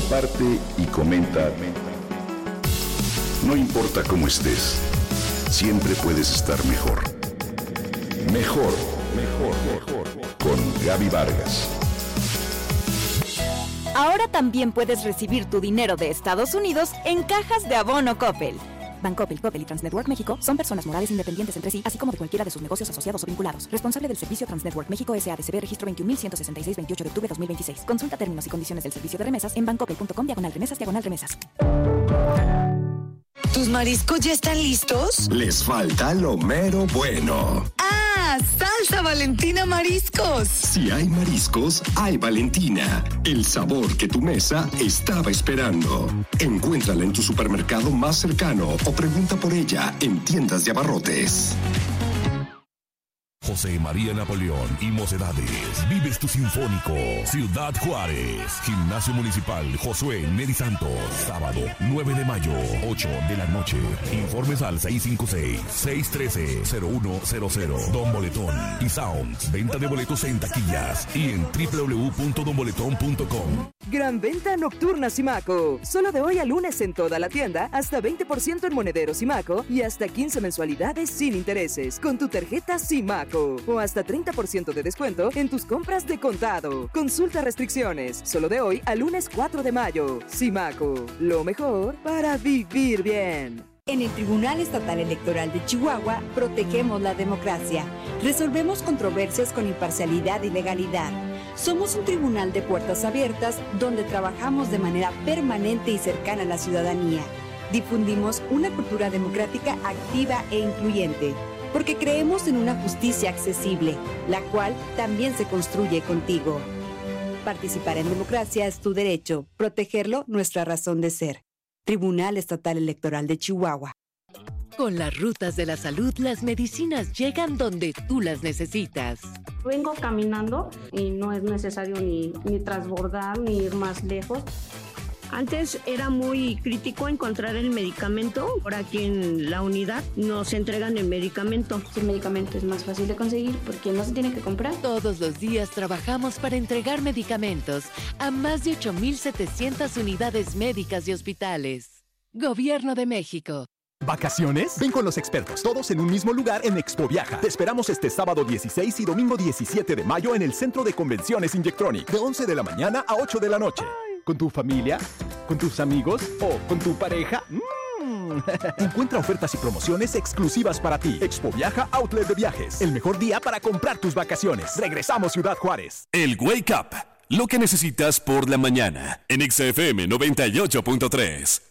comparte y comenta. No importa cómo estés, siempre puedes estar mejor. Mejor, mejor, mejor. Con Gaby Vargas. Ahora también puedes recibir tu dinero de Estados Unidos en cajas de abono Coppel. Bancoppel, Coppel y Transnetwork México son personas morales independientes entre sí, así como de cualquiera de sus negocios asociados o vinculados. Responsable del servicio Transnetwork México S.A.D.C.B. Registro 21.166, 28 de octubre 2026. Consulta términos y condiciones del servicio de remesas en bancoppel.com/remesas/remesas. ¿Tus mariscos ya están listos? Les falta lo mero bueno. ¡Ah! ¡Salsa Valentina Mariscos! Si hay mariscos, hay Valentina. El sabor que tu mesa estaba esperando. Encuéntrala en tu supermercado más cercano o pregunta por ella en tiendas de abarrotes. José María Napoleón y Mocedades. Vives tu Sinfónico. Ciudad Juárez. Gimnasio Municipal Josué Neri Santos. Sábado 9 de mayo, 8 de la noche. Informes al 656-613-0100. Don Boletón y Sounds. Venta de boletos en taquillas y en www.donboletón.com. Gran venta nocturna Simaco. Solo de hoy a lunes en toda la tienda. Hasta 20% en monedero Simaco y hasta 15 mensualidades sin intereses. Con tu tarjeta Simaco. O hasta 30% de descuento en tus compras de contado. Consulta restricciones. Solo de hoy a lunes 4 de mayo. Simaco. Lo mejor para vivir bien. En el Tribunal Estatal Electoral de Chihuahua protegemos la democracia. Resolvemos controversias con imparcialidad y legalidad. Somos un tribunal de puertas abiertas donde trabajamos de manera permanente y cercana a la ciudadanía. Difundimos una cultura democrática activa e incluyente. Porque creemos en una justicia accesible, la cual también se construye contigo. Participar en democracia es tu derecho, protegerlo nuestra razón de ser. Tribunal Estatal Electoral de Chihuahua. Con las rutas de la salud, las medicinas llegan donde tú las necesitas. Vengo caminando y no es necesario ni transbordar ni ir más lejos. Antes era muy crítico encontrar el medicamento. Por aquí en la unidad nos entregan el medicamento. El medicamento es más fácil de conseguir porque no se tiene que comprar. Todos los días trabajamos para entregar medicamentos a más de 8,700 unidades médicas y hospitales. Gobierno de México. ¿Vacaciones? Ven con los expertos, todos en un mismo lugar en Expo Viaja. Te esperamos este sábado 16 y domingo 17 de mayo en el Centro de Convenciones Inyectronic, de 11 de la mañana a 8 de la noche. ¿Con tu familia? ¿Con tus amigos? ¿O con tu pareja? Encuentra ofertas y promociones exclusivas para ti. Expo Viaja Outlet de Viajes. El mejor día para comprar tus vacaciones. Regresamos Ciudad Juárez. El Wake Up. Lo que necesitas por la mañana. En XFM 98.3.